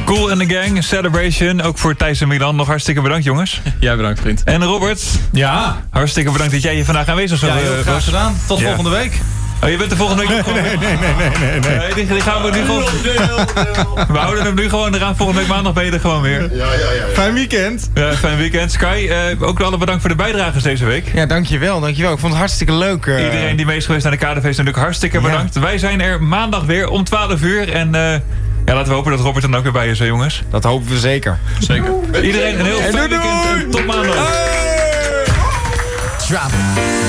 Cool and the Gang, Celebration. Ook voor Thijs en Milan. Nog hartstikke bedankt, jongens. Jij bedankt, vriend. En Robert. Ja. Hartstikke bedankt dat jij hier vandaag aanwezig was. Ja, heel graag gedaan. Tot volgende week. Oh, je bent de volgende week gewoon... Nee. Die gaan we nu gewoon... We houden hem nu gewoon eraan. Volgende week maandag ben je er gewoon weer. Ja. Fijn weekend. Ja, fijn weekend. Sky, ook alle bedankt voor de bijdragers deze week. Ja, dankjewel. Ik vond het hartstikke leuk. Iedereen die mee is geweest naar de Kaderfeest natuurlijk hartstikke bedankt. Ja. Wij zijn er maandag weer om 12 uur. En laten we hopen dat Robert dan ook weer bij is, hè, jongens. Dat hopen we zeker. Zeker. Iedereen een heel fijn weekend en tot maandag. Drop.